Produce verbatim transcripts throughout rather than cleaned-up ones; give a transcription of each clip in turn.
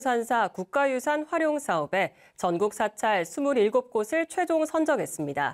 산사 국가유산 활용 사업에 전국 사찰 이십칠 곳을 최종 선정했습니다.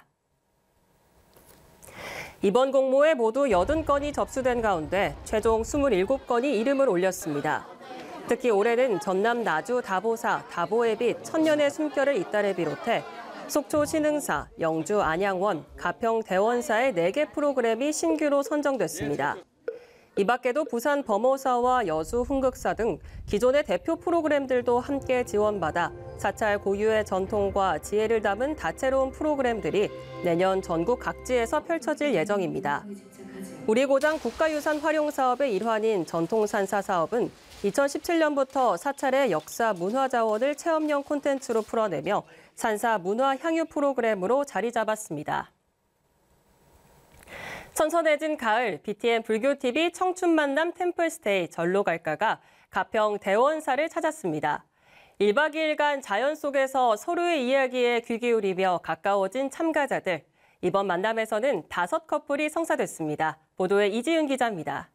이번 공모에 모두 팔십 건이 접수된 가운데 최종 이십칠 건이 이름을 올렸습니다. 특히 올해는 전남 나주 다보사, 다보의 빛, 천년의 숨결을 잇달을 비롯해 속초 신흥사, 영주 안양원, 가평 대원사의 네 개 프로그램이 신규로 선정됐습니다. 이 밖에도 부산 범호사와 여수 흥극사 등 기존의 대표 프로그램들도 함께 지원받아 사찰 고유의 전통과 지혜를 담은 다채로운 프로그램들이 내년 전국 각지에서 펼쳐질 예정입니다. 우리고장 국가유산 활용 사업의 일환인 전통산사 사업은 이천십칠 년부터 사찰의 역사 문화 자원을 체험형 콘텐츠로 풀어내며 산사 문화 향유 프로그램으로 자리 잡았습니다. 선선해진 가을, 비티엔 불교티비 청춘만남 템플스테이 절로 갈까가 가평 대원사를 찾았습니다. 일 박 이 일간 자연 속에서 서로의 이야기에 귀 기울이며 가까워진 참가자들. 이번 만남에서는 다섯 커플이 성사됐습니다. 보도에 이지윤 기자입니다.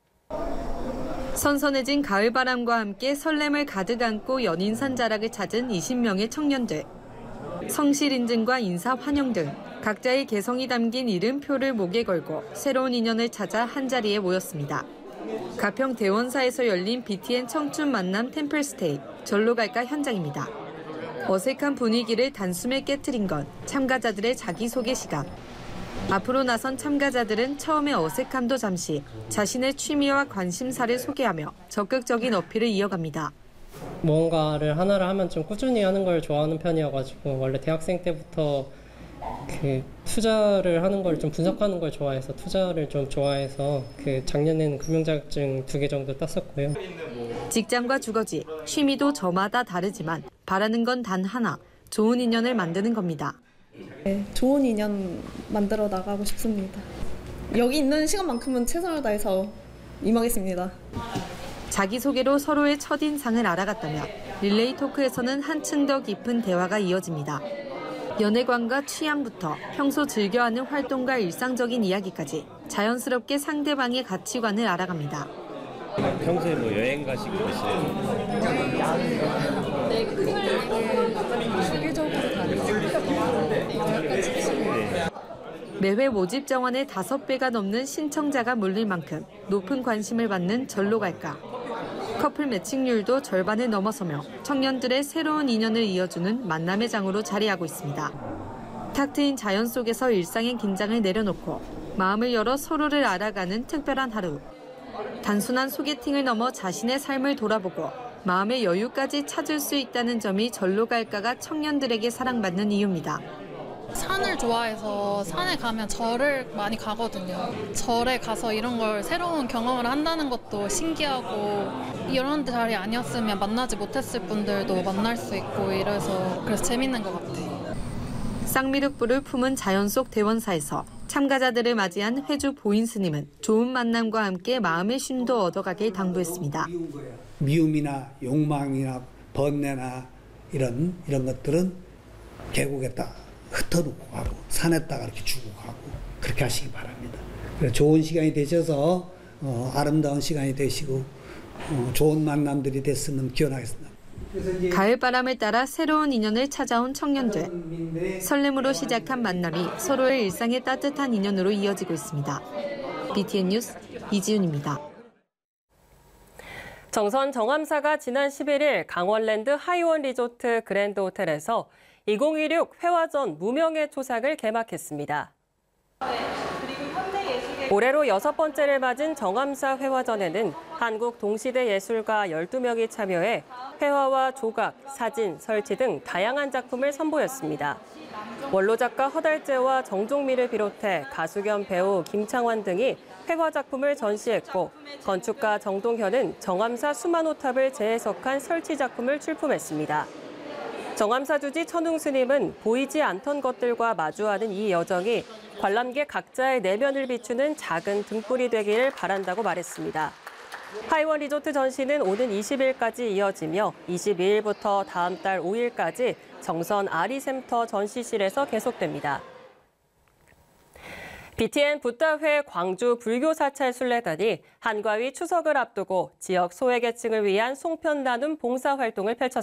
선선해진 가을바람과 함께 설렘을 가득 안고 연인 산자락을 찾은 이십 명의 청년들. 성실 인증과 인사 환영 등 각자의 개성이 담긴 이름표를 목에 걸고 새로운 인연을 찾아 한자리에 모였습니다. 가평 대원사에서 열린 비티엔 청춘 만남 템플스테이 절로 갈까 현장입니다. 어색한 분위기를 단숨에 깨트린 건 참가자들의 자기소개 시간. 앞으로 나선 참가자들은 처음의 어색함도 잠시 자신의 취미와 관심사를 소개하며 적극적인 어필을 이어갑니다. 무언가를 하나를 하면 좀 꾸준히 하는 걸 좋아하는 편이어가지고 원래 대학생 때부터 그 투자를 하는 걸 좀 분석하는 걸 좋아해서 투자를 좀 좋아해서 그 작년에는 금융자격증 두 개 정도 땄었고요. 직장과 주거지, 취미도 저마다 다르지만 바라는 건 단 하나, 좋은 인연을 만드는 겁니다. 네, 좋은 인연 만들어 나가고 싶습니다. 여기 있는 시간만큼은 최선을 다해서 임하겠습니다. 자기소개로 서로의 첫인상을 알아갔다며 릴레이 토크에서는 한층 더 깊은 대화가 이어집니다. 연애관과 취향부터 평소 즐겨하는 활동과 일상적인 이야기까지 자연스럽게 상대방의 가치관을 알아갑니다. 평소에 뭐 여행 가시고 계시나요? 네, 주기적으로 다니는 매회 모집 정원의 다섯 배가 넘는 신청자가 몰릴 만큼 높은 관심을 받는 절로 갈까. 커플 매칭률도 절반을 넘어서며 청년들의 새로운 인연을 이어주는 만남의 장으로 자리하고 있습니다. 탁 트인 자연 속에서 일상의 긴장을 내려놓고 마음을 열어 서로를 알아가는 특별한 하루. 단순한 소개팅을 넘어 자신의 삶을 돌아보고 마음의 여유까지 찾을 수 있다는 점이 절로 갈까가 청년들에게 사랑받는 이유입니다. 산을 좋아해서 산에 가면 절을 많이 가거든요. 절에 가서 이런 걸 새로운 경험을 한다는 것도 신기하고 이런 자리 아니었으면 만나지 못했을 분들도 만날 수 있고 이래서 그래서 재밌는 것 같아요. 쌍미륵불을 품은 자연 속 대원사에서 참가자들을 맞이한 회주 보인 스님은 좋은 만남과 함께 마음의 쉼도 얻어가길 당부했습니다. 미움이나 욕망이나 번뇌나 이런 이런 것들은 계곡에다 흩어놓고 가고 산에다가 이렇게 주고 가고 그렇게 하시기 바랍니다. 좋은 시간이 되셔서 어, 아름다운 시간이 되시고 어, 좋은 만남들이 됐으면 기원하겠습니다. 가을바람을 따라 새로운 인연을 찾아온 청년들. 설렘으로 시작한 만남이 서로의 일상의 따뜻한 인연으로 이어지고 있습니다. 비티엔 뉴스 이지윤입니다. 정선 정암사가 지난 십일 일 강원랜드 하이원 리조트 그랜드 호텔에서 이천십육 회화전 무명의 초상을 개막했습니다. 올해로 여섯 번째를 맞은 정암사 회화전에는 한국 동시대 예술가 열두 명이 참여해 회화와 조각, 사진, 설치 등 다양한 작품을 선보였습니다. 원로 작가 허달재와 정종미를 비롯해 가수 겸 배우 김창완 등이 회화 작품을 전시했고 건축가 정동현은 정암사 수만호탑을 재해석한 설치 작품을 출품했습니다. 정암사 주지 천웅 스님은 보이지 않던 것들과 마주하는 이 여정이 관람객 각자의 내면을 비추는 작은 등불이 되기를 바란다고 말했습니다. 하이원 리조트 전시는 오는 이십 일까지 이어지며 이십이 일부터 다음 달 오 일까지 정선 아리센터 전시실에서 계속됩니다. 비티엔 붓다회 광주 불교 사찰 순례단이 한가위 추석을 앞두고 지역 소외계층을 위한 송편 나눔 봉사활동을 펼쳤습니다.